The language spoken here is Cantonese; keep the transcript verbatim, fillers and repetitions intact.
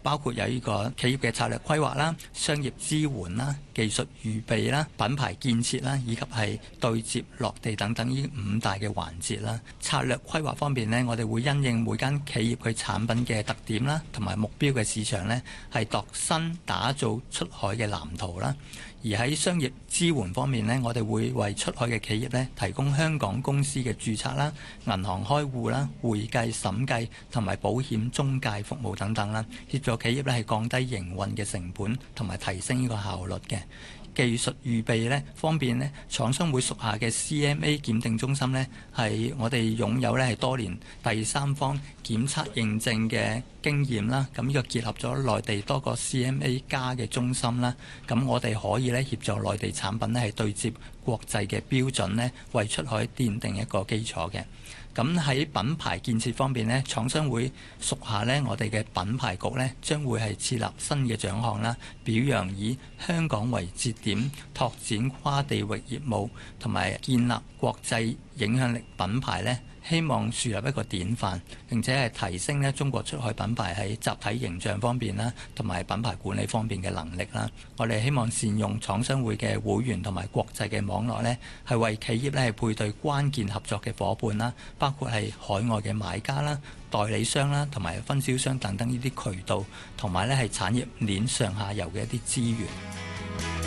包括有呢個企業嘅策略規劃啦、商業支援啦、技術預備啦、品牌建設啦，以及係對接落地等等呢五大嘅環節啦。策略規劃方面呢，我哋會因應每間企業佢產品嘅特點啦，同埋目標嘅市場呢，係度身打造出海嘅藍圖啦。而喺商業支援方面呢，我哋會為出海嘅企業呢提供香港公司嘅註冊啦、銀行開戶啦、會計審計同埋保險中介服務等等啦，協助企業呢係降低營運嘅成本同埋提升呢個效率嘅。技術預備呢方面呢，廠商會屬下嘅 C M A 檢定中心呢，係我哋擁有呢係多年第三方檢測認證嘅經驗啦。咁呢個結合咗內地多個 C M A 加嘅中心啦，咁我哋可以呢協助內地產品呢係對接國際嘅標準呢，為出海奠定一個基礎嘅。咁喺品牌建設方面呢，廠商會屬下呢，我哋嘅品牌局呢將會係設立新嘅獎項啦，表揚以香港為節點拓展跨地域業務同埋建立國際影響力品牌呢，希望樹立一個典範，並且係提升呢中國出海品牌喺集體形象方面啦，同埋品牌管理方面嘅能力啦。我哋希望善用廠商會嘅會員同埋國際嘅網絡呢，係為企業呢係配對關鍵合作嘅伙伴啦，包括係海外嘅買家啦、代理商啦，同埋分銷商等等呢啲渠道，同埋呢係產業鏈上下游嘅一啲資源。